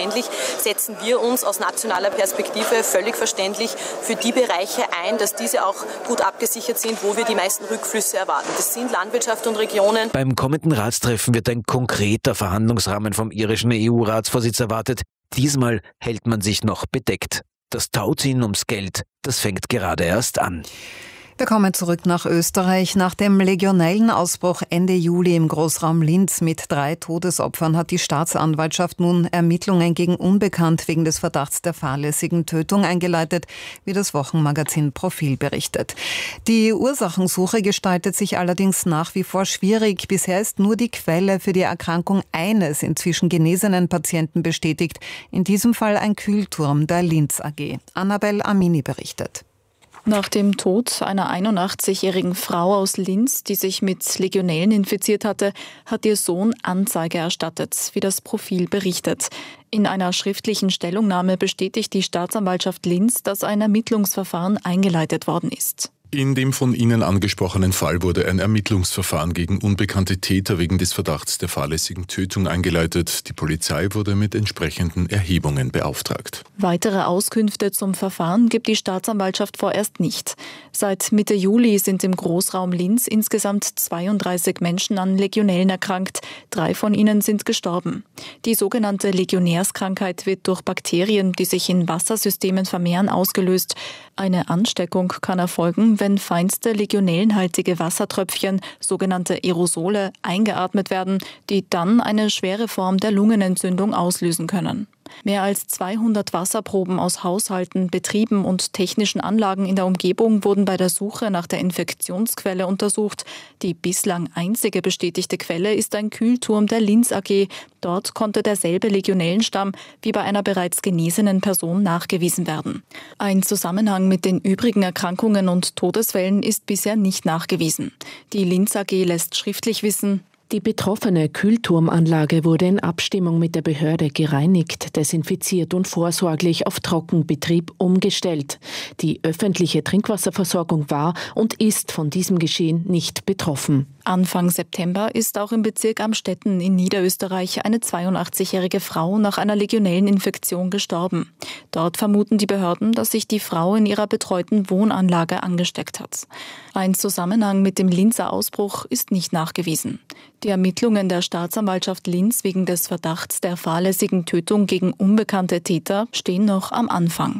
Selbstverständlich setzen wir uns aus nationaler Perspektive völlig verständlich für die Bereiche ein, dass diese auch gut abgesichert sind, wo wir die meisten Rückflüsse erwarten. Das sind Landwirtschaft und Regionen. Beim kommenden Ratstreffen wird ein konkreter Verhandlungsrahmen vom irischen EU-Ratsvorsitz erwartet. Diesmal hält man sich noch bedeckt. Das Tauziehen ums Geld, das fängt gerade erst an. Wir kommen zurück nach Österreich. Nach dem Legionellenausbruch Ende Juli im Großraum Linz mit 3 Todesopfern hat die Staatsanwaltschaft nun Ermittlungen gegen Unbekannt wegen des Verdachts der fahrlässigen Tötung eingeleitet, wie das Wochenmagazin Profil berichtet. Die Ursachensuche gestaltet sich allerdings nach wie vor schwierig. Bisher ist nur die Quelle für die Erkrankung eines inzwischen genesenen Patienten bestätigt. In diesem Fall ein Kühlturm der Linz AG. Annabel Amini berichtet. Nach dem Tod einer 81-jährigen Frau aus Linz, die sich mit Legionellen infiziert hatte, hat ihr Sohn Anzeige erstattet, wie das Profil berichtet. In einer schriftlichen Stellungnahme bestätigt die Staatsanwaltschaft Linz, dass ein Ermittlungsverfahren eingeleitet worden ist. In dem von Ihnen angesprochenen Fall wurde ein Ermittlungsverfahren gegen unbekannte Täter wegen des Verdachts der fahrlässigen Tötung eingeleitet. Die Polizei wurde mit entsprechenden Erhebungen beauftragt. Weitere Auskünfte zum Verfahren gibt die Staatsanwaltschaft vorerst nicht. Seit Mitte Juli sind im Großraum Linz insgesamt 32 Menschen an Legionellen erkrankt. 3 von ihnen sind gestorben. Die sogenannte Legionärskrankheit wird durch Bakterien, die sich in Wassersystemen vermehren, ausgelöst. Eine Ansteckung kann erfolgen, wenn feinste legionellenhaltige Wassertröpfchen, sogenannte Aerosole, eingeatmet werden, die dann eine schwere Form der Lungenentzündung auslösen können. Mehr als 200 Wasserproben aus Haushalten, Betrieben und technischen Anlagen in der Umgebung wurden bei der Suche nach der Infektionsquelle untersucht. Die bislang einzige bestätigte Quelle ist ein Kühlturm der Linz AG. Dort konnte derselbe Legionellenstamm wie bei einer bereits genesenen Person nachgewiesen werden. Ein Zusammenhang mit den übrigen Erkrankungen und Todesfällen ist bisher nicht nachgewiesen. Die Linz AG lässt schriftlich wissen: Die betroffene Kühlturmanlage wurde in Abstimmung mit der Behörde gereinigt, desinfiziert und vorsorglich auf Trockenbetrieb umgestellt. Die öffentliche Trinkwasserversorgung war und ist von diesem Geschehen nicht betroffen. Anfang September ist auch im Bezirk Amstetten in Niederösterreich eine 82-jährige Frau nach einer Legionelleninfektion gestorben. Dort vermuten die Behörden, dass sich die Frau in ihrer betreuten Wohnanlage angesteckt hat. Ein Zusammenhang mit dem Linzer Ausbruch ist nicht nachgewiesen. Die Ermittlungen der Staatsanwaltschaft Linz wegen des Verdachts der fahrlässigen Tötung gegen unbekannte Täter stehen noch am Anfang.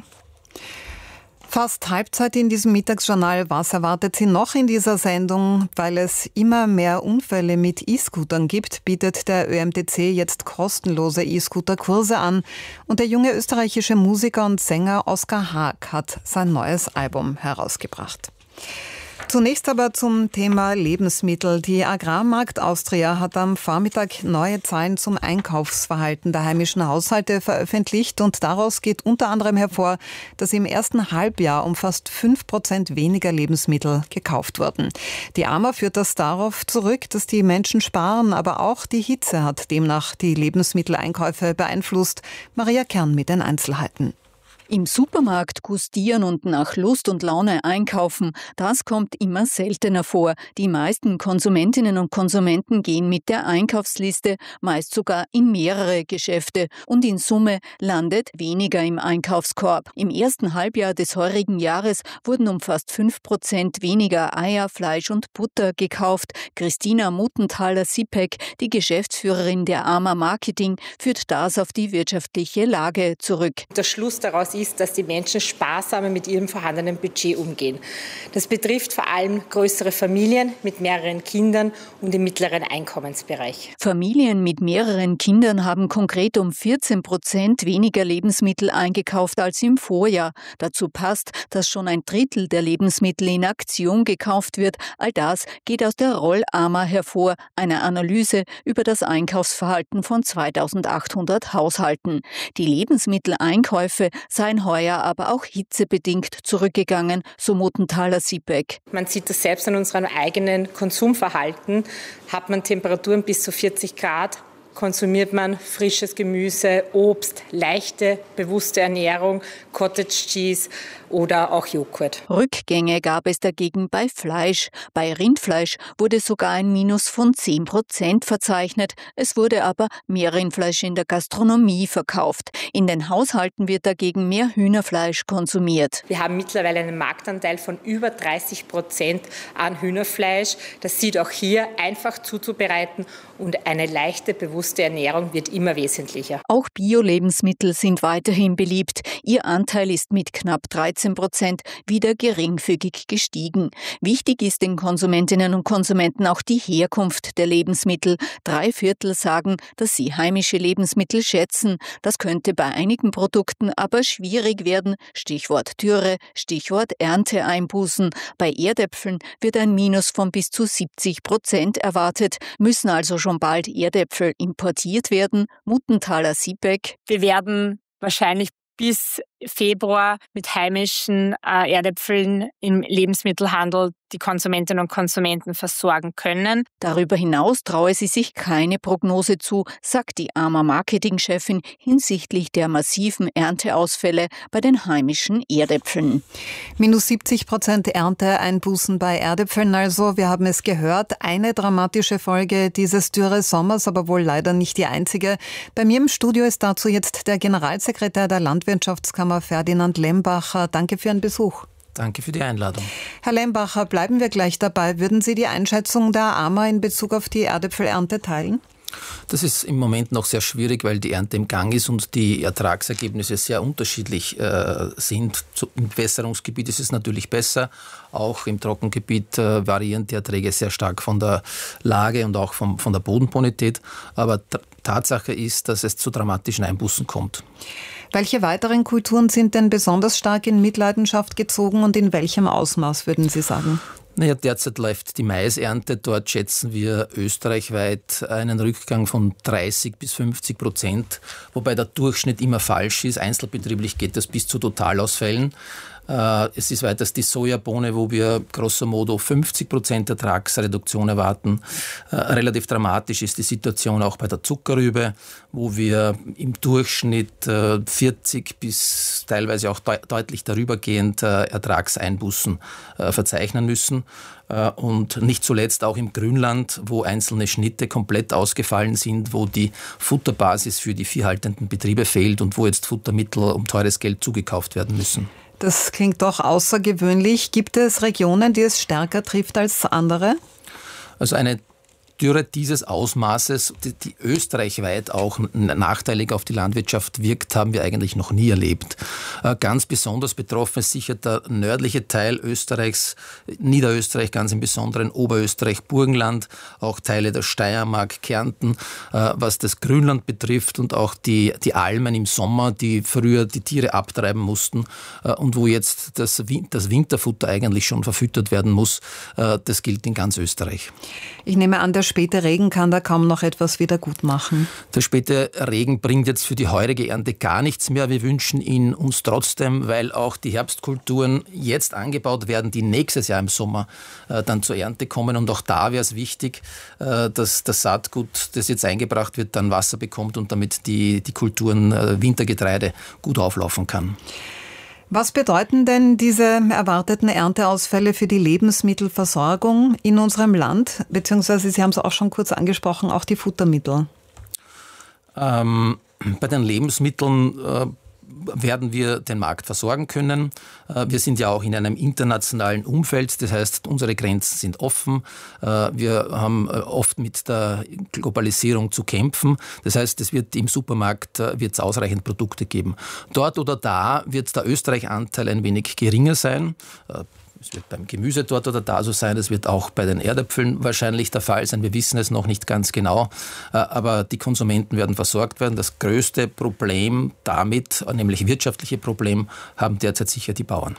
Fast Halbzeit in diesem Mittagsjournal. Was erwartet Sie noch in dieser Sendung? Weil es immer mehr Unfälle mit E-Scootern gibt, bietet der ÖMTC jetzt kostenlose E-Scooter-Kurse an. Und der junge österreichische Musiker und Sänger Oskar Haag hat sein neues Album herausgebracht. Zunächst aber zum Thema Lebensmittel. Die Agrarmarkt Austria hat am Vormittag neue Zahlen zum Einkaufsverhalten der heimischen Haushalte veröffentlicht und daraus geht unter anderem hervor, dass im ersten Halbjahr um fast 5% weniger Lebensmittel gekauft wurden. Die AMA führt das darauf zurück, dass die Menschen sparen, aber auch die Hitze hat demnach die Lebensmitteleinkäufe beeinflusst. Maria Kern mit den Einzelheiten. Im Supermarkt gustieren und nach Lust und Laune einkaufen, das kommt immer seltener vor. Die meisten Konsumentinnen und Konsumenten gehen mit der Einkaufsliste, meist sogar in mehrere Geschäfte und in Summe landet weniger im Einkaufskorb. Im ersten Halbjahr des heurigen Jahres wurden um fast 5% weniger Eier, Fleisch und Butter gekauft. Christina Muttenthaler-Sipek, die Geschäftsführerin der AMA Marketing, führt das auf die wirtschaftliche Lage zurück. Der Schluss daraus ist, dass die Menschen sparsamer mit ihrem vorhandenen Budget umgehen. Das betrifft vor allem größere Familien mit mehreren Kindern und im mittleren Einkommensbereich. Familien mit mehreren Kindern haben konkret um 14% weniger Lebensmittel eingekauft als im Vorjahr. Dazu passt, dass schon ein Drittel der Lebensmittel in Aktion gekauft wird. All das geht aus der Roll-AMA hervor, einer Analyse über das Einkaufsverhalten von 2800 Haushalten. Die Lebensmitteleinkäufe seien heuer aber auch hitzebedingt zurückgegangen, so Muttenthaler-Sipek. Man sieht das selbst an unserem eigenen Konsumverhalten. Hat man Temperaturen bis zu 40 Grad, konsumiert man frisches Gemüse, Obst, leichte, bewusste Ernährung, Cottage Cheese oder auch Joghurt. Rückgänge gab es dagegen bei Fleisch. Bei Rindfleisch wurde sogar ein Minus von 10% verzeichnet. Es wurde aber mehr Rindfleisch in der Gastronomie verkauft. In den Haushalten wird dagegen mehr Hühnerfleisch konsumiert. Wir haben mittlerweile einen Marktanteil von über 30% an Hühnerfleisch. Das sieht auch hier einfach zuzubereiten und eine leichte, bewusste Ernährung wird immer wesentlicher. Auch Bio-Lebensmittel sind weiterhin beliebt. Ihr Anteil ist mit knapp 13% wieder geringfügig gestiegen. Wichtig ist den Konsumentinnen und Konsumenten auch die Herkunft der Lebensmittel. 3/4 sagen, dass sie heimische Lebensmittel schätzen. Das könnte bei einigen Produkten aber schwierig werden. Stichwort Dürre, Stichwort Ernteeinbußen. Bei Erdäpfeln wird ein Minus von bis zu 70% erwartet. Müssen also schon bald Erdäpfel importiert werden? Muttenthaler Siebeck. Wir werden wahrscheinlich bis Februar mit heimischen Erdäpfeln im Lebensmittelhandel die Konsumentinnen und Konsumenten versorgen können. Darüber hinaus traue sie sich keine Prognose zu, sagt die AMA Marketingchefin hinsichtlich der massiven Ernteausfälle bei den heimischen Erdäpfeln. Minus 70% Ernteeinbußen bei Erdäpfeln also. Wir haben es gehört, eine dramatische Folge dieses Dürresommers, aber wohl leider nicht die einzige. Bei mir im Studio ist dazu jetzt der Generalsekretär der Landwirtschaftskammer Ferdinand Lembacher. Danke für Ihren Besuch. Danke für die Einladung. Herr Lembacher, bleiben wir gleich dabei. Würden Sie die Einschätzung der AMA in Bezug auf die Erdäpfelernte teilen? Das ist im Moment noch sehr schwierig, weil die Ernte im Gang ist und die Ertragsergebnisse sehr unterschiedlich sind. Im Bewässerungsgebiet ist es natürlich besser. Auch im Trockengebiet variieren die Erträge sehr stark von der Lage und auch von der Bodenbonität. Aber Tatsache ist, dass es zu dramatischen Einbußen kommt. Welche weiteren Kulturen sind denn besonders stark in Mitleidenschaft gezogen und in welchem Ausmaß, würden Sie sagen? Naja, derzeit läuft die Maisernte. Dort schätzen wir österreichweit einen Rückgang von 30-50%, wobei der Durchschnitt immer falsch ist. Einzelbetrieblich geht das bis zu Totalausfällen. Es ist weiters die Sojabohne, wo wir grosso modo 50% Ertragsreduktion erwarten. Relativ dramatisch ist die Situation auch bei der Zuckerrübe, wo wir im Durchschnitt 40 bis teilweise auch deutlich darübergehend Ertragseinbußen verzeichnen müssen. Und nicht zuletzt auch im Grünland, wo einzelne Schnitte komplett ausgefallen sind, wo die Futterbasis für die viehhaltenden Betriebe fehlt und wo jetzt Futtermittel um teures Geld zugekauft werden müssen. Das klingt doch außergewöhnlich. Gibt es Regionen, die es stärker trifft als andere? Also eine Dürre dieses Ausmaßes, die österreichweit auch nachteilig auf die Landwirtschaft wirkt, haben wir eigentlich noch nie erlebt. Ganz besonders betroffen ist sicher der nördliche Teil Österreichs, Niederösterreich ganz im Besonderen, Oberösterreich, Burgenland, auch Teile der Steiermark, Kärnten, was das Grünland betrifft und auch die Almen im Sommer, die früher die Tiere abtreiben mussten und wo jetzt das Winterfutter eigentlich schon verfüttert werden muss. Das gilt in ganz Österreich. Ich nehme an, der späte Regen kann da kaum noch etwas wieder gut machen. Der späte Regen bringt jetzt für die heurige Ernte gar nichts mehr. Wir wünschen ihn uns trotzdem, weil auch die Herbstkulturen jetzt angebaut werden, die nächstes Jahr im Sommer dann zur Ernte kommen. Und auch da wäre es wichtig, dass das Saatgut, das jetzt eingebracht wird, dann Wasser bekommt und damit die Kulturen Wintergetreide gut auflaufen kann. Was bedeuten denn diese erwarteten Ernteausfälle für die Lebensmittelversorgung in unserem Land? Beziehungsweise, Sie haben es auch schon kurz angesprochen, auch die Futtermittel. Bei den Lebensmitteln werden wir den Markt versorgen können. Wir sind ja auch in einem internationalen Umfeld, das heißt, unsere Grenzen sind offen. Wir haben oft mit der Globalisierung zu kämpfen. Das heißt, es wird im Supermarkt wird's ausreichend Produkte geben. Dort oder da wird der Österreich-Anteil ein wenig geringer sein. Es wird beim Gemüse dort oder da so sein, es wird auch bei den Erdäpfeln wahrscheinlich der Fall sein. Wir wissen es noch nicht ganz genau, aber die Konsumenten werden versorgt werden. Das größte Problem damit, nämlich wirtschaftliche Problem, haben derzeit sicher die Bauern.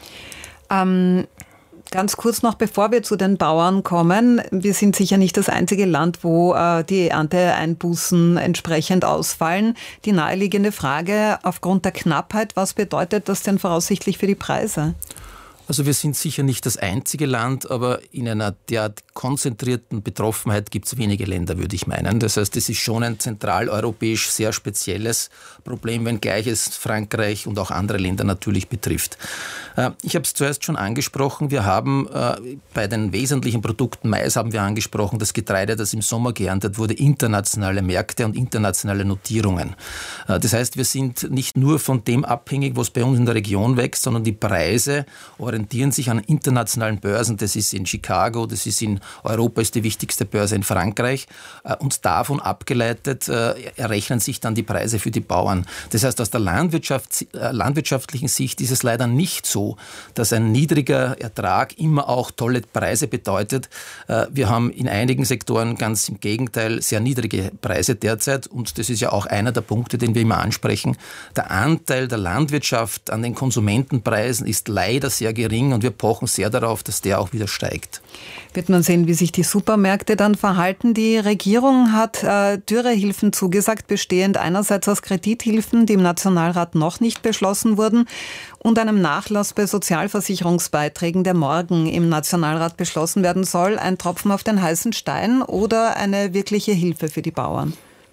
Ganz kurz noch, bevor wir zu den Bauern kommen. Wir sind sicher nicht das einzige Land, wo die Ernteeinbußen entsprechend ausfallen. Die naheliegende Frage aufgrund der Knappheit, was bedeutet das denn voraussichtlich für die Preise? Also wir sind sicher nicht das einzige Land, aber in einer derart konzentrierten Betroffenheit gibt es wenige Länder, würde ich meinen. Das heißt, es ist schon ein zentraleuropäisch sehr spezielles Problem, wenngleich es Frankreich und auch andere Länder natürlich betrifft. Ich habe es zuerst schon angesprochen, wir haben bei den wesentlichen Produkten Mais haben wir angesprochen, das Getreide, das im Sommer geerntet wurde, internationale Märkte und internationale Notierungen. Das heißt, wir sind nicht nur von dem abhängig, was bei uns in der Region wächst, sondern die Preise orientieren sich an internationalen Börsen. Das ist in Chicago, das ist in Europa, ist die wichtigste Börse in Frankreich. Und davon abgeleitet errechnen sich dann die Preise für die Bauern. Das heißt, aus der landwirtschaftlichen Sicht ist es leider nicht so, dass ein niedriger Ertrag immer auch tolle Preise bedeutet. Wir haben in einigen Sektoren ganz im Gegenteil sehr niedrige Preise derzeit. Und das ist ja auch einer der Punkte, den wir immer ansprechen. Der Anteil der Landwirtschaft an den Konsumentenpreisen ist leider sehr gering und wir pochen sehr darauf, dass der auch wieder steigt. Wird man sehen, wie sich die Supermärkte dann verhalten. Die Regierung hat Dürrehilfen zugesagt, bestehend einerseits aus Kredithilfen, die im Nationalrat noch nicht beschlossen wurden, und einem Nachlass bei Sozialversicherungsbeiträgen, der morgen im Nationalrat beschlossen werden soll. Ein Tropfen auf den heißen Stein oder eine wirkliche Hilfe für die Bauern?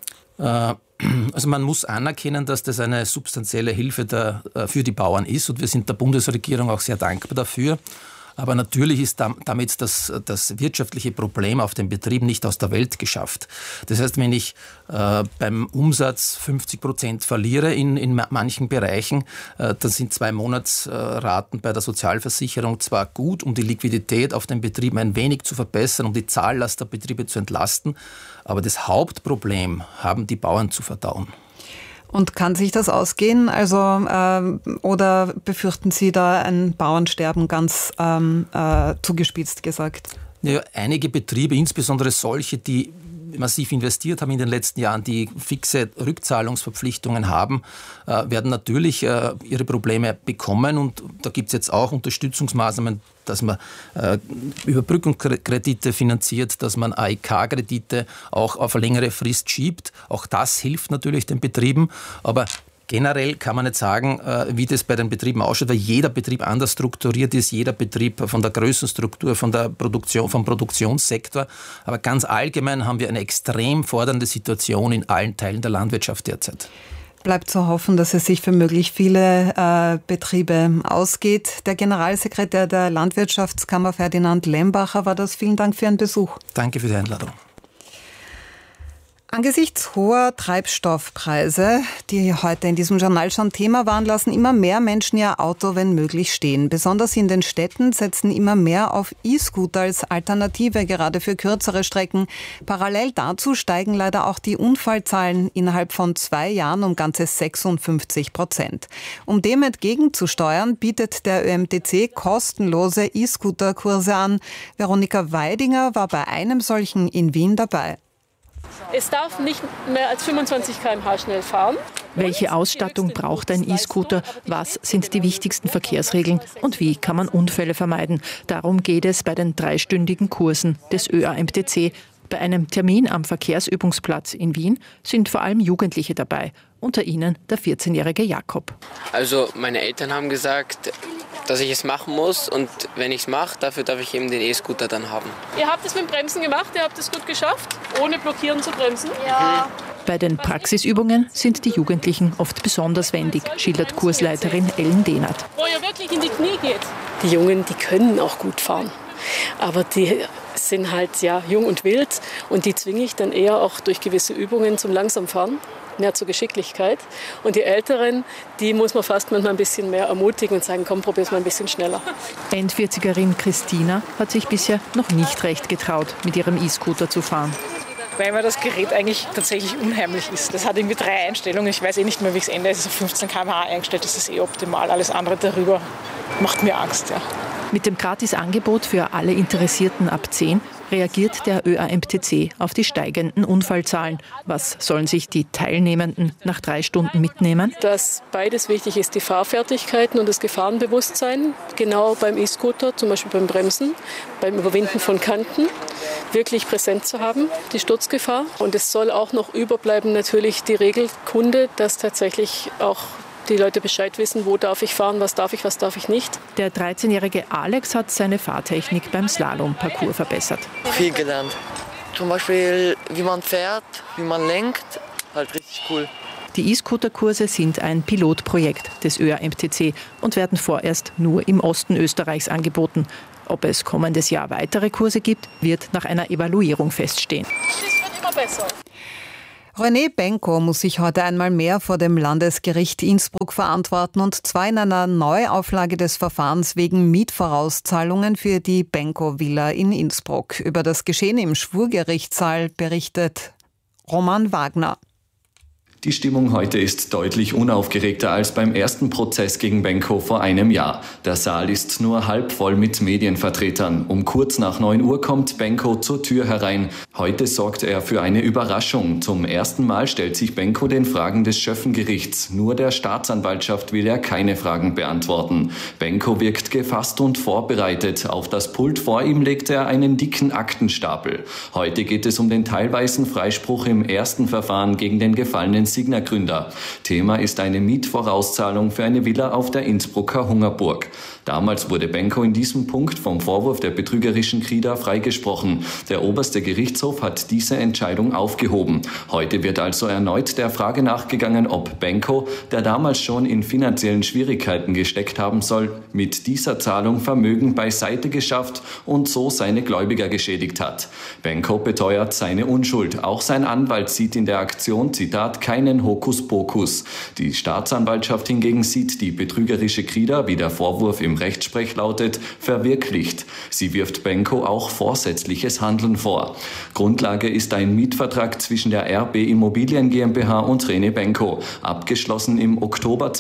Also man muss anerkennen, dass das eine substanzielle Hilfe für die Bauern ist und wir sind der Bundesregierung auch sehr dankbar dafür. Aber natürlich ist damit das wirtschaftliche Problem auf dem Betrieb nicht aus der Welt geschafft. Das heißt, wenn ich beim Umsatz 50% verliere in manchen Bereichen, dann sind 2 Monatsraten bei der Sozialversicherung zwar gut, um die Liquidität auf den Betrieben ein wenig zu verbessern, um die Zahllast der Betriebe zu entlasten, aber das Hauptproblem haben die Bauern zu verdauen. Und kann sich das ausgehen? Also, oder befürchten Sie da ein Bauernsterben, ganz zugespitzt gesagt? Ja, einige Betriebe, insbesondere solche, die massiv investiert haben in den letzten Jahren, die fixe Rückzahlungsverpflichtungen haben, werden natürlich ihre Probleme bekommen. Und da gibt es jetzt auch Unterstützungsmaßnahmen, dass man Überbrückungskredite finanziert, dass man AIK-Kredite auch auf eine längere Frist schiebt. Auch das hilft natürlich den Betrieben. Aber generell kann man nicht sagen, wie das bei den Betrieben ausschaut, weil jeder Betrieb anders strukturiert ist, jeder Betrieb von der Größenstruktur, von der Produktion, vom Produktionssektor. Aber ganz allgemein haben wir eine extrem fordernde Situation in allen Teilen der Landwirtschaft derzeit. Bleibt zu hoffen, dass es sich für möglichst viele Betriebe ausgeht. Der Generalsekretär der Landwirtschaftskammer Ferdinand Lembacher war das. Vielen Dank für Ihren Besuch. Danke für die Einladung. Angesichts hoher Treibstoffpreise, die heute in diesem Journal schon Thema waren, lassen immer mehr Menschen ihr Auto, wenn möglich, stehen. Besonders in den Städten setzen immer mehr auf E-Scooter als Alternative, gerade für kürzere Strecken. Parallel dazu steigen leider auch die Unfallzahlen innerhalb von 2 Jahren um ganze 56%. Um dem entgegenzusteuern, bietet der ÖMTC kostenlose E-Scooter-Kurse an. Veronika Weidinger war bei einem solchen in Wien dabei. Es darf nicht mehr als 25 km/h schnell fahren. Welche Ausstattung braucht ein E-Scooter? Was sind die wichtigsten Verkehrsregeln? Und wie kann man Unfälle vermeiden? Darum geht es bei den 3-stündigen Kursen des ÖAMTC. Bei einem Termin am Verkehrsübungsplatz in Wien sind vor allem Jugendliche dabei. Unter ihnen der 14-jährige Jakob. Also meine Eltern haben gesagt, dass ich es machen muss und wenn ich es mache, dafür darf ich eben den E-Scooter dann haben. Ihr habt es mit dem Bremsen gemacht, ihr habt es gut geschafft, ohne blockieren zu bremsen? Ja. Bei den Praxisübungen sind die Jugendlichen oft besonders wendig, schildert Kursleiterin Ellen Dehnert. Wo ihr wirklich in die Knie geht. Die Jungen, die können auch gut fahren, aber die sind halt jung und wild und die zwinge ich dann eher auch durch gewisse Übungen zum Langsamfahren. Mehr zur Geschicklichkeit. Und die Älteren, die muss man fast manchmal ein bisschen mehr ermutigen und sagen, komm, probier's mal ein bisschen schneller. End-40erin Christina hat sich bisher noch nicht recht getraut, mit ihrem E-Scooter zu fahren. Weil mir das Gerät eigentlich tatsächlich unheimlich ist. Das hat irgendwie 3 Einstellungen. Ich weiß nicht mehr, wie es Ende ist. Es ist auf 15 km/h eingestellt. Das ist optimal. Alles andere darüber macht mir Angst. Ja. Mit dem Gratisangebot für alle Interessierten ab 10 reagiert der ÖAMTC auf die steigenden Unfallzahlen. Was sollen sich die Teilnehmenden nach 3 Stunden mitnehmen? Dass beides wichtig ist, die Fahrfertigkeiten und das Gefahrenbewusstsein, genau beim E-Scooter, zum Beispiel beim Bremsen, beim Überwinden von Kanten, wirklich präsent zu haben, die Sturzgefahr. Und es soll auch noch überbleiben natürlich die Regelkunde, dass tatsächlich auch die Leute Bescheid wissen, wo darf ich fahren, was darf ich nicht. Der 13-jährige Alex hat seine Fahrtechnik beim Slalom-Parcours verbessert. Viel gelernt. Zum Beispiel, wie man fährt, wie man lenkt, halt richtig cool. Die E-Scooter-Kurse sind ein Pilotprojekt des ÖAMTC und werden vorerst nur im Osten Österreichs angeboten. Ob es kommendes Jahr weitere Kurse gibt, wird nach einer Evaluierung feststehen. Das wird immer besser. René Benko muss sich heute einmal mehr vor dem Landesgericht Innsbruck verantworten, und zwar in einer Neuauflage des Verfahrens wegen Mietvorauszahlungen für die Benko-Villa in Innsbruck. Über das Geschehen im Schwurgerichtssaal berichtet Roman Wagner. Die Stimmung heute ist deutlich unaufgeregter als beim ersten Prozess gegen Benko vor einem Jahr. Der Saal ist nur halb voll mit Medienvertretern. Um kurz nach 9 Uhr kommt Benko zur Tür herein. Heute sorgt er für eine Überraschung. Zum ersten Mal stellt sich Benko den Fragen des Schöffengerichts. Nur der Staatsanwaltschaft will er keine Fragen beantworten. Benko wirkt gefasst und vorbereitet. Auf das Pult vor ihm legt er einen dicken Aktenstapel. Heute geht es um den teilweisen Freispruch im ersten Verfahren gegen den gefallenen Signa-Gründer. Thema ist eine Mietvorauszahlung für eine Villa auf der Innsbrucker Hungerburg. Damals wurde Benko in diesem Punkt vom Vorwurf der betrügerischen Krida freigesprochen. Der oberste Gerichtshof hat diese Entscheidung aufgehoben. Heute wird also erneut der Frage nachgegangen, ob Benko, der damals schon in finanziellen Schwierigkeiten gesteckt haben soll, mit dieser Zahlung Vermögen beiseite geschafft und so seine Gläubiger geschädigt hat. Benko beteuert seine Unschuld. Auch sein Anwalt sieht in der Aktion, Zitat, keinen Hokuspokus. Die Staatsanwaltschaft hingegen sieht die betrügerische Krida, wie der Vorwurf im Rechtsprech lautet, verwirklicht. Sie wirft Benko auch vorsätzliches Handeln vor. Grundlage ist ein Mietvertrag zwischen der RB Immobilien GmbH und René Benko, abgeschlossen im Oktober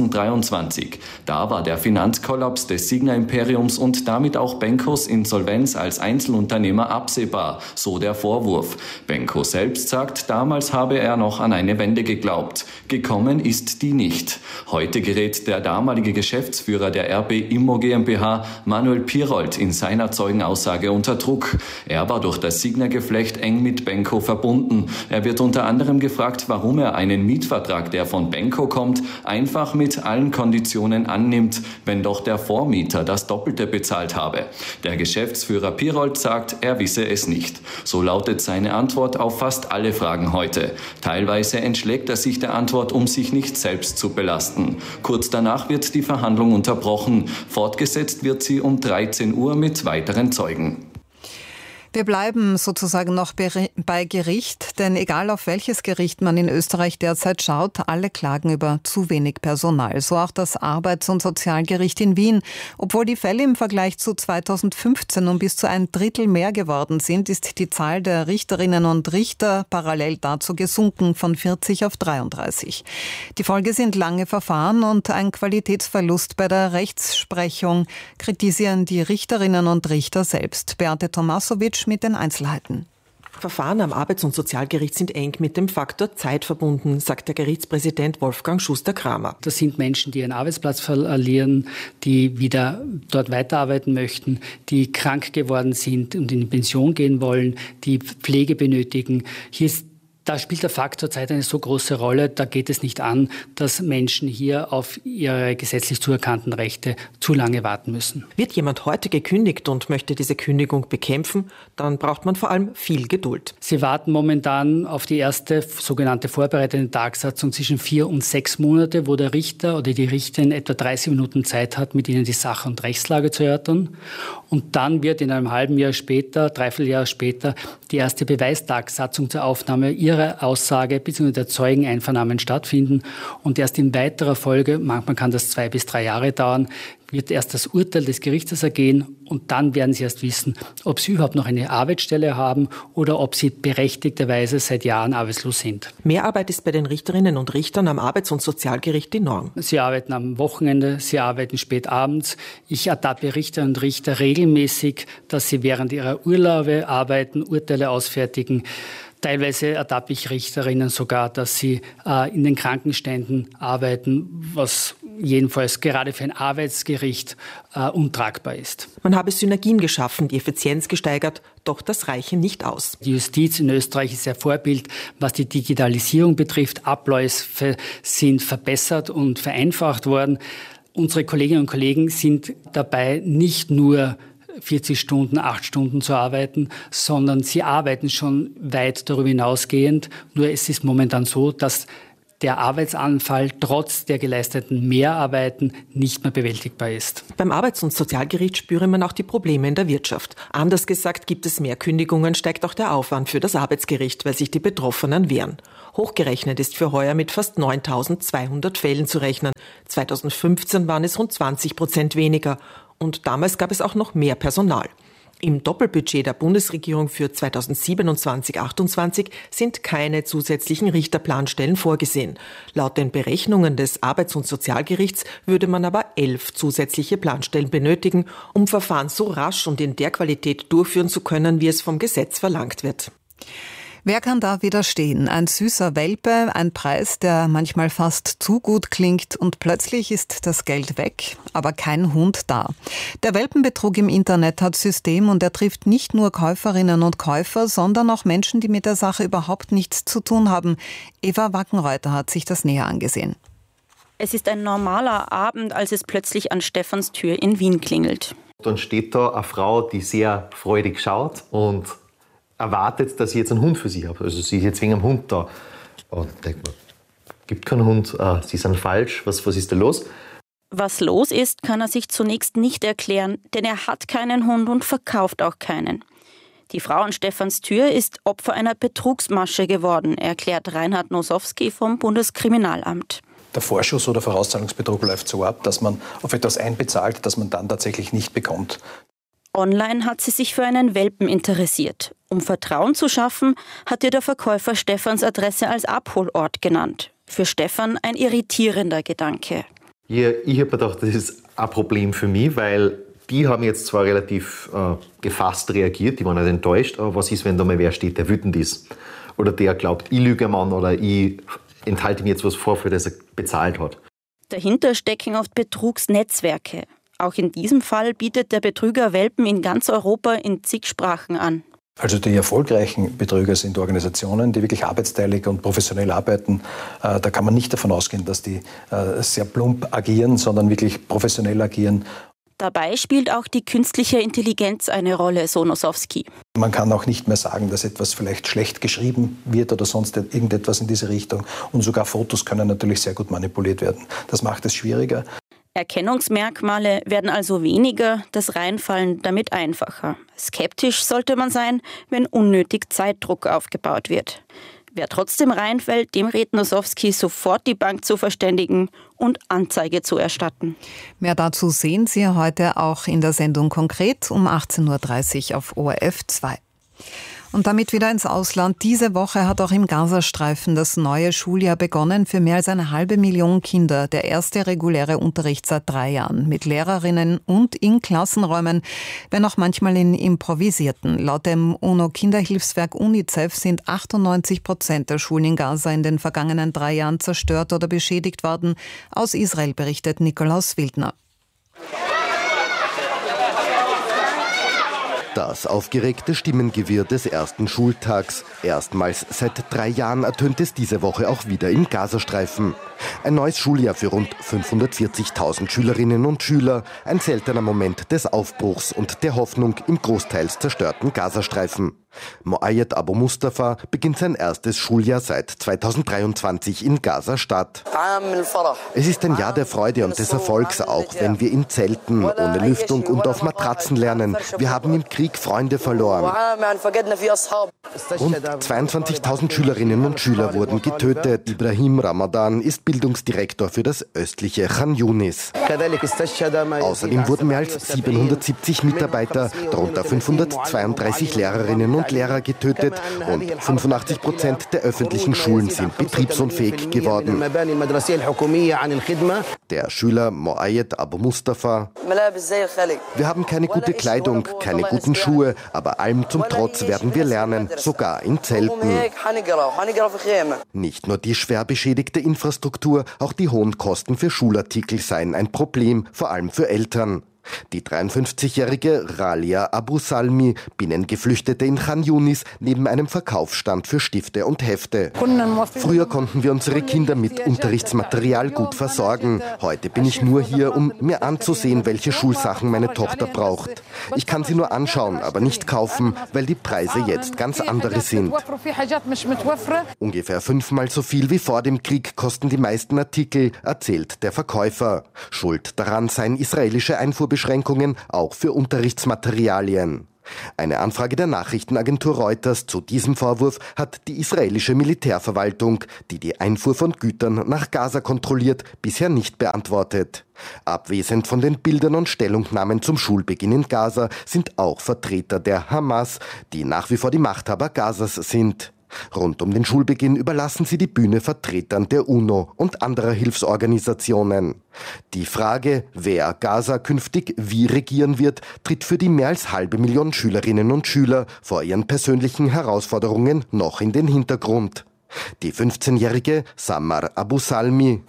2023. Da war der Finanzkollaps des Signa-Imperiums und damit auch Benkos Insolvenz als Einzelunternehmer absehbar, so der Vorwurf. Benko selbst sagt, damals habe er noch an eine Wende geglaubt. Gekommen ist die nicht. Heute gerät der damalige Geschäftsführer der RB Immo GmbH, Manuel Pirold, in seiner Zeugenaussage unter Druck. Er war durch das Signa-Geflecht eng mit Benko verbunden. Er wird unter anderem gefragt, warum er einen Mietvertrag, der von Benko kommt, einfach mit allen Konditionen annimmt, wenn doch der Vormieter das Doppelte bezahlt habe. Der Geschäftsführer Pirold sagt, er wisse es nicht. So lautet seine Antwort auf fast alle Fragen heute. Teilweise entschlägt er sich der Antwort, um sich nicht selbst zu belasten. Kurz danach wird die Verhandlung unterbrochen. Fortgesetzt wird sie um 13 Uhr mit weiteren Zeugen. Wir bleiben sozusagen noch bei Gericht, denn egal auf welches Gericht man in Österreich derzeit schaut, alle klagen über zu wenig Personal. So auch das Arbeits- und Sozialgericht in Wien. Obwohl die Fälle im Vergleich zu 2015 um bis zu 1/3 mehr geworden sind, ist die Zahl der Richterinnen und Richter parallel dazu gesunken von 40 auf 33. Die Folge sind lange Verfahren und ein Qualitätsverlust bei der Rechtsprechung, kritisieren die Richterinnen und Richter selbst. Beate Tomasovic mit den Einzelheiten. Verfahren am Arbeits- und Sozialgericht sind eng mit dem Faktor Zeit verbunden, sagt der Gerichtspräsident Wolfgang Schuster-Kramer. Das sind Menschen, die ihren Arbeitsplatz verlieren, die wieder dort weiterarbeiten möchten, die krank geworden sind und in die Pension gehen wollen, die Pflege benötigen. Da spielt der Faktor Zeit eine so große Rolle, da geht es nicht an, dass Menschen hier auf ihre gesetzlich zuerkannten Rechte zu lange warten müssen. Wird jemand heute gekündigt und möchte diese Kündigung bekämpfen, dann braucht man vor allem viel Geduld. Sie warten momentan auf die erste sogenannte vorbereitende Tagsatzung zwischen 4 und 6 Monate, wo der Richter oder die Richterin etwa 30 Minuten Zeit hat, mit ihnen die Sache und Rechtslage zu erörtern. Und dann wird in einem halben Jahr später, Dreivierteljahr später, die erste Beweistagsatzung zur Aufnahme ihrer Aussage bzw. der Zeugeneinvernahmen stattfinden. Und erst in weiterer Folge, manchmal kann das 2 bis 3 Jahre dauern, wird erst das Urteil des Gerichtes ergehen und dann werden sie erst wissen, ob sie überhaupt noch eine Arbeitsstelle haben oder ob sie berechtigterweise seit Jahren arbeitslos sind. Mehrarbeit ist bei den Richterinnen und Richtern am Arbeits- und Sozialgericht die Norm. Sie arbeiten am Wochenende, sie arbeiten spät abends. Ich ertappe Richterinnen und Richter regelmäßig, dass sie während ihrer Urlaube arbeiten, Urteile ausfertigen. Teilweise ertappe ich Richterinnen sogar, dass sie in den Krankenständen arbeiten, was jedenfalls gerade für ein Arbeitsgericht untragbar ist. Man habe Synergien geschaffen, die Effizienz gesteigert, doch das reiche nicht aus. Die Justiz in Österreich ist ja Vorbild, was die Digitalisierung betrifft. Abläufe sind verbessert und vereinfacht worden. Unsere Kolleginnen und Kollegen sind dabei, nicht nur 40 Stunden, 8 Stunden zu arbeiten, sondern sie arbeiten schon weit darüber hinausgehend. Nur es ist momentan so, dass der Arbeitsanfall trotz der geleisteten Mehrarbeiten nicht mehr bewältigbar ist. Beim Arbeits- und Sozialgericht spüre man auch die Probleme in der Wirtschaft. Anders gesagt, gibt es mehr Kündigungen, steigt auch der Aufwand für das Arbeitsgericht, weil sich die Betroffenen wehren. Hochgerechnet ist für heuer mit fast 9.200 Fällen zu rechnen. 2015 waren es rund 20% weniger. Und damals gab es auch noch mehr Personal. Im Doppelbudget der Bundesregierung für 2027-28 sind keine zusätzlichen Richterplanstellen vorgesehen. Laut den Berechnungen des Arbeits- und Sozialgerichts würde man aber 11 zusätzliche Planstellen benötigen, um Verfahren so rasch und in der Qualität durchführen zu können, wie es vom Gesetz verlangt wird. Wer kann da widerstehen? Ein süßer Welpe, ein Preis, der manchmal fast zu gut klingt und plötzlich ist das Geld weg, aber kein Hund da. Der Welpenbetrug im Internet hat System und er trifft nicht nur Käuferinnen und Käufer, sondern auch Menschen, die mit der Sache überhaupt nichts zu tun haben. Eva Wackenreuter hat sich das näher angesehen. Es ist ein normaler Abend, als es plötzlich an Stefans Tür in Wien klingelt. Dann steht da eine Frau, die sehr freudig schaut und erwartet, dass ich jetzt einen Hund für sie habe. Also sie ist jetzt wegen einem Hund da. Und ich denke mir, gibt keinen Hund, sie sind falsch, was ist da los? Was los ist, kann er sich zunächst nicht erklären, denn er hat keinen Hund und verkauft auch keinen. Die Frau an Stefans Tür ist Opfer einer Betrugsmasche geworden, erklärt Reinhard Nosowski vom Bundeskriminalamt. Der Vorschuss- oder Vorauszahlungsbetrug läuft so ab, dass man auf etwas einbezahlt, das man dann tatsächlich nicht bekommt. Online hat sie sich für einen Welpen interessiert. Um Vertrauen zu schaffen, hat ihr der Verkäufer Stefans Adresse als Abholort genannt. Für Stefan ein irritierender Gedanke. Ich habe mir gedacht, das ist ein Problem für mich, weil die haben jetzt zwar relativ gefasst reagiert, die waren nicht enttäuscht, aber was ist, wenn da mal wer steht, der wütend ist? Oder der glaubt, ich lüge Mann oder ich enthalte mir jetzt was vor, für das er bezahlt hat. Dahinter stecken oft Betrugsnetzwerke. Auch in diesem Fall bietet der Betrüger Welpen in ganz Europa in zig Sprachen an. Also die erfolgreichen Betrüger sind Organisationen, die wirklich arbeitsteilig und professionell arbeiten. Da kann man nicht davon ausgehen, dass die sehr plump agieren, sondern wirklich professionell agieren. Dabei spielt auch die künstliche Intelligenz eine Rolle, so Nosowski. Man kann auch nicht mehr sagen, dass etwas vielleicht schlecht geschrieben wird oder sonst irgendetwas in diese Richtung. Und sogar Fotos können natürlich sehr gut manipuliert werden. Das macht es schwieriger. Erkennungsmerkmale werden also weniger, das Reinfallen damit einfacher. Skeptisch sollte man sein, wenn unnötig Zeitdruck aufgebaut wird. Wer trotzdem reinfällt, dem rät Nosowski, sofort die Bank zu verständigen und Anzeige zu erstatten. Mehr dazu sehen Sie heute auch in der Sendung Konkret um 18.30 Uhr auf ORF 2. Und damit wieder ins Ausland. Diese Woche hat auch im Gazastreifen das neue Schuljahr begonnen für mehr als 500.000 Kinder. Der erste reguläre Unterricht seit 3 Jahren mit Lehrerinnen und in Klassenräumen, wenn auch manchmal in improvisierten. Laut dem UNO-Kinderhilfswerk UNICEF sind 98% der Schulen in Gaza in den vergangenen 3 Jahren zerstört oder beschädigt worden. Aus Israel berichtet Nikolaus Wildner. Das aufgeregte Stimmengewirr des ersten Schultags. Erstmals seit 3 Jahren ertönt es diese Woche auch wieder im Gazastreifen. Ein neues Schuljahr für rund 540.000 Schülerinnen und Schüler. Ein seltener Moment des Aufbruchs und der Hoffnung im großteils zerstörten Gazastreifen. Moayed Abu Mustafa beginnt sein erstes Schuljahr seit 2023 in Gaza-Stadt. Es ist ein Jahr der Freude und des Erfolgs, auch wenn wir in Zelten, ohne Lüftung und auf Matratzen lernen. Wir haben im Krieg Freunde verloren. Rund 22.000 Schülerinnen und Schüler wurden getötet. Ibrahim Ramadan ist Bildungsdirektor für das östliche Khan Yunis. Außerdem wurden mehr als 770 Mitarbeiter, darunter 532 Lehrerinnen und Lehrer getötet und 85% der öffentlichen Schulen sind betriebsunfähig geworden. Der Schüler Moayed Abu Mustafa: Wir haben keine gute Kleidung, keine guten Schuhe, aber allem zum Trotz werden wir lernen, sogar in Zelten. Nicht nur die schwer beschädigte Infrastruktur Infrastruktur, auch die hohen Kosten für Schulartikel seien ein Problem, vor allem für Eltern. Die 53-jährige Ralia Abu Salmi, Binnengeflüchtete in Khan Yunis, neben einem Verkaufsstand für Stifte und Hefte. Früher konnten wir unsere Kinder mit Unterrichtsmaterial gut versorgen. Heute bin ich nur hier, um mir anzusehen, welche Schulsachen meine Tochter braucht. Ich kann sie nur anschauen, aber nicht kaufen, weil die Preise jetzt ganz andere sind. Ungefähr 5-mal so viel wie vor dem Krieg kosten die meisten Artikel, erzählt der Verkäufer. Schuld daran seien israelische Einfuhrbeschränkungen, auch für Unterrichtsmaterialien. Eine Anfrage der Nachrichtenagentur Reuters zu diesem Vorwurf hat die israelische Militärverwaltung, die die Einfuhr von Gütern nach Gaza kontrolliert, bisher nicht beantwortet. Abwesend von den Bildern und Stellungnahmen zum Schulbeginn in Gaza sind auch Vertreter der Hamas, die nach wie vor die Machthaber Gazas sind. Rund um den Schulbeginn überlassen sie die Bühne Vertretern der UNO und anderer Hilfsorganisationen. Die Frage, wer Gaza künftig wie regieren wird, tritt für die mehr als 500.000 Schülerinnen und Schüler vor ihren persönlichen Herausforderungen noch in den Hintergrund. Die 15-jährige Samar Abu Salmi.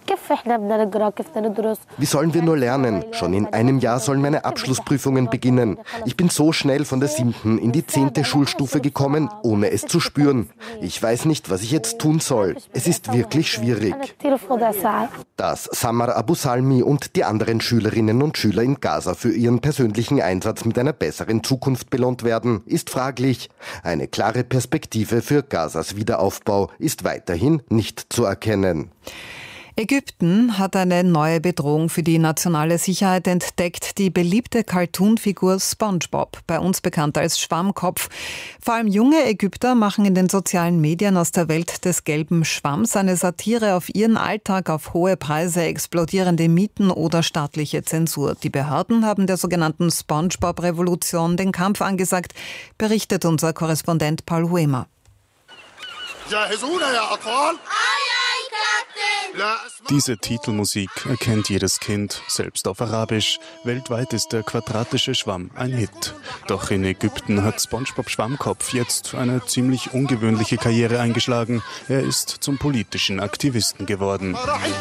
Wie sollen wir nur lernen? Schon in einem Jahr sollen meine Abschlussprüfungen beginnen. Ich bin so schnell von der 7. in die 10. Schulstufe gekommen, ohne es zu spüren. Ich weiß nicht, was ich jetzt tun soll. Es ist wirklich schwierig. Dass Samar Abu Salmi und die anderen Schülerinnen und Schüler in Gaza für ihren persönlichen Einsatz mit einer besseren Zukunft belohnt werden, ist fraglich. Eine klare Perspektive für Gazas Wiederaufbau ist weiterhin nicht zu erkennen. Ägypten hat eine neue Bedrohung für die nationale Sicherheit entdeckt. Die beliebte Cartoonfigur SpongeBob, bei uns bekannt als Schwammkopf. Vor allem junge Ägypter machen in den sozialen Medien aus der Welt des gelben Schwamms eine Satire auf ihren Alltag, auf hohe Preise, explodierende Mieten oder staatliche Zensur. Die Behörden haben der sogenannten SpongeBob-Revolution den Kampf angesagt, berichtet unser Korrespondent Paul Huemer. Diese Titelmusik erkennt jedes Kind, selbst auf Arabisch. Weltweit ist der quadratische Schwamm ein Hit. Doch in Ägypten hat SpongeBob Schwammkopf jetzt eine ziemlich ungewöhnliche Karriere eingeschlagen. Er ist zum politischen Aktivisten geworden.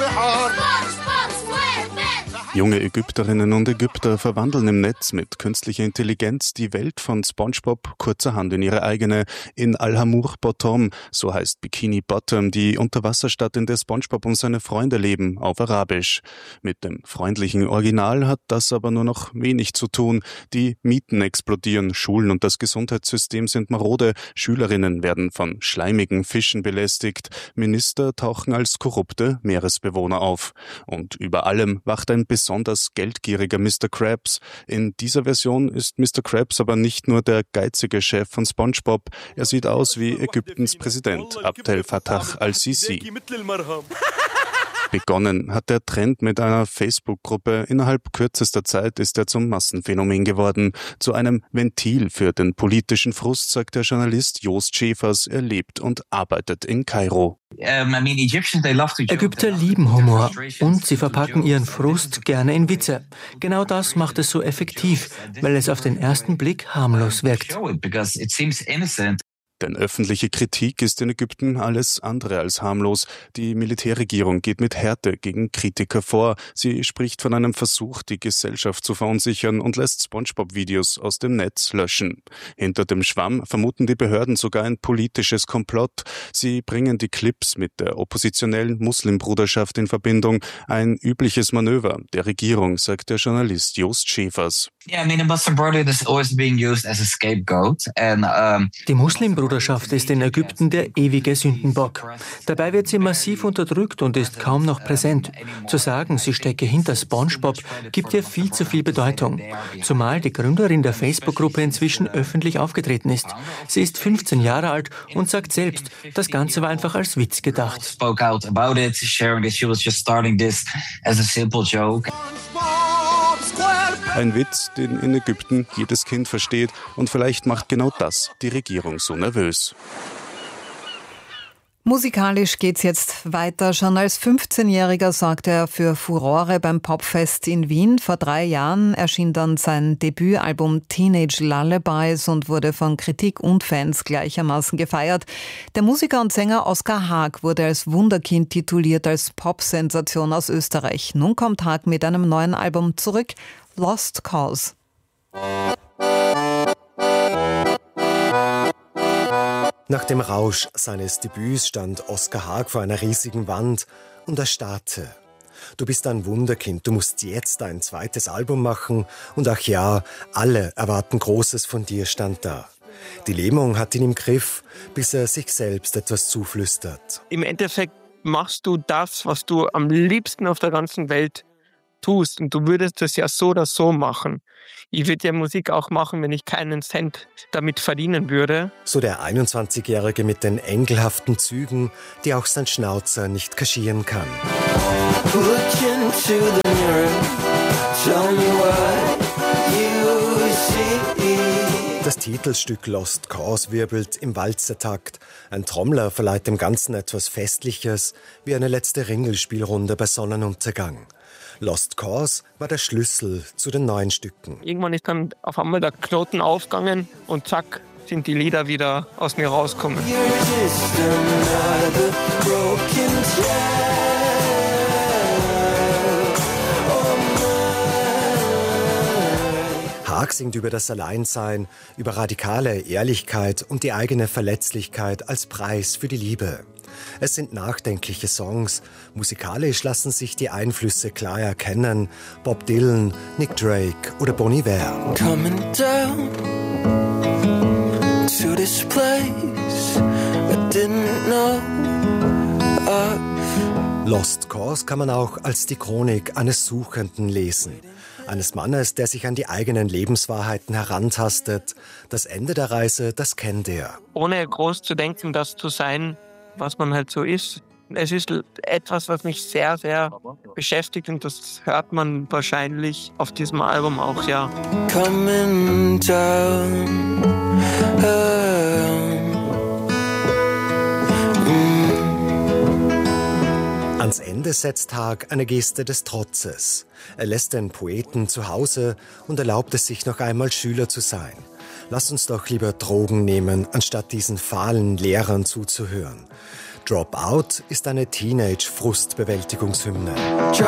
Junge Ägypterinnen und Ägypter verwandeln im Netz mit künstlicher Intelligenz die Welt von SpongeBob kurzerhand in ihre eigene. In Al-Hamur Bottom, so heißt Bikini Bottom, die Unterwasserstadt, in der SpongeBob und seine Freunde leben, auf Arabisch. Mit dem freundlichen Original hat das aber nur noch wenig zu tun. Die Mieten explodieren, Schulen und das Gesundheitssystem sind marode, Schülerinnen werden von schleimigen Fischen belästigt, Minister tauchen als korrupte Meeresbewohner auf. Und über allem wacht ein besonders geldgieriger Mr. Krabs. In dieser Version ist Mr. Krabs aber nicht nur der geizige Chef von SpongeBob, er sieht aus wie Ägyptens Präsident Abdel Fattah al-Sisi. Begonnen hat der Trend mit einer Facebook-Gruppe. Innerhalb kürzester Zeit ist er zum Massenphänomen geworden. Zu einem Ventil für den politischen Frust, sagt der Journalist Joost Schäfers. Er lebt und arbeitet in Kairo. Ägypter lieben Humor und sie verpacken ihren Frust gerne in Witze. Genau das macht es so effektiv, weil es auf den ersten Blick harmlos wirkt. Denn öffentliche Kritik ist in Ägypten alles andere als harmlos. Die Militärregierung geht mit Härte gegen Kritiker vor. Sie spricht von einem Versuch, die Gesellschaft zu verunsichern und lässt SpongeBob-Videos aus dem Netz löschen. Hinter dem Schwamm vermuten die Behörden sogar ein politisches Komplott. Sie bringen die Clips mit der oppositionellen Muslimbruderschaft in Verbindung. Ein übliches Manöver der Regierung, sagt der Journalist Joost Schäfers. Die Muslimbruderschaft ist in Ägypten der ewige Sündenbock. Dabei wird sie massiv unterdrückt und ist kaum noch präsent. Zu sagen, sie stecke hinter SpongeBob, gibt ihr viel zu viel Bedeutung. Zumal die Gründerin der Facebook-Gruppe inzwischen öffentlich aufgetreten ist. Sie ist 15 Jahre alt und sagt selbst, das Ganze war einfach als Witz gedacht. Ein Witz, den in Ägypten jedes Kind versteht, und vielleicht macht genau das die Regierung so nervös. Musikalisch geht's jetzt weiter. Schon als 15-Jähriger sorgte er für Furore beim Popfest in Wien. Vor 3 Jahren erschien dann sein Debütalbum Teenage Lullabies und wurde von Kritik und Fans gleichermaßen gefeiert. Der Musiker und Sänger Oskar Haag wurde als Wunderkind tituliert, als Popsensation aus Österreich. Nun kommt Haag mit einem neuen Album zurück, Lost Cause. Nach dem Rausch seines Debüts stand Oskar Haag vor einer riesigen Wand und erstarrte. Du bist ein Wunderkind, du musst jetzt ein zweites Album machen und ach ja, alle erwarten Großes von dir, stand da. Die Lähmung hat ihn im Griff, bis er sich selbst etwas zuflüstert. Im Endeffekt machst du das, was du am liebsten auf der ganzen Welt tust und du würdest es ja so oder so machen. Ich würde ja Musik auch machen, wenn ich keinen Cent damit verdienen würde. So der 21-Jährige mit den engelhaften Zügen, die auch sein Schnauzer nicht kaschieren kann. Das Titelstück Lost Cause wirbelt im Walzertakt. Ein Trommler verleiht dem Ganzen etwas Festliches, wie eine letzte Ringelspielrunde bei Sonnenuntergang. Lost Cause war der Schlüssel zu den neuen Stücken. Irgendwann ist dann auf einmal der Knoten aufgegangen und zack, sind die Lieder wieder aus mir rausgekommen. Haag singt über das Alleinsein, über radikale Ehrlichkeit und die eigene Verletzlichkeit als Preis für die Liebe. Es sind nachdenkliche Songs. Musikalisch lassen sich die Einflüsse klar erkennen. Bob Dylan, Nick Drake oder Bon Iver. Coming down to this place I didn't know of. Lost Cause kann man auch als die Chronik eines Suchenden lesen. Eines Mannes, der sich an die eigenen Lebenswahrheiten herantastet. Das Ende der Reise, das kennt er. Ohne groß zu denken, das zu sein, was man halt so ist. Es ist etwas, was mich sehr, sehr beschäftigt und das hört man wahrscheinlich auf diesem Album auch, ja. Coming down, Ans Ende setzt Haag eine Geste des Trotzes. Er lässt den Poeten zu Hause und erlaubt es sich noch einmal Schüler zu sein. Lass uns doch lieber Drogen nehmen, anstatt diesen fahlen Lehrern zuzuhören. Drop Out ist eine Teenage-Frustbewältigungshymne.